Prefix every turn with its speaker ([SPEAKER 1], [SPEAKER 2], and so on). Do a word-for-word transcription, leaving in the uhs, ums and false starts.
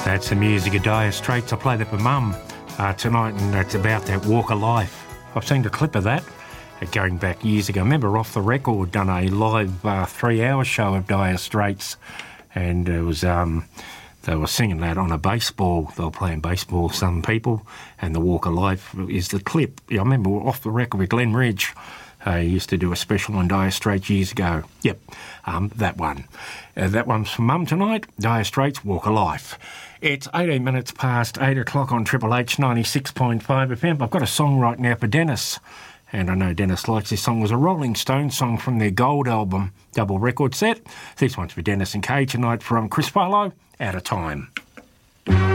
[SPEAKER 1] That's the music of Dire Straits. I played that for Mum uh, tonight, and it's about that walk of life. I've seen a clip of that uh, going back years ago. I remember Off the Record done a live uh, three-hour show of Dire Straits, and it was um, they were singing that on a baseball. They were playing baseball, some people, and the walk of life is the clip. I remember Off the Record with Glenn Ridge. I uh, used to do a special on Dire Straits years ago. Yep, um, that one. Uh, that one's for Mum tonight. Dire Straits, Walk of Life. It's eighteen minutes past eight o'clock on Triple H ninety-six point five F M. I've got a song right now for Dennis, and I know Dennis likes this song. It was a Rolling Stones song from their Gold album, double record set. This one's for Dennis and Kay tonight from Chris Farlow, Out of Time.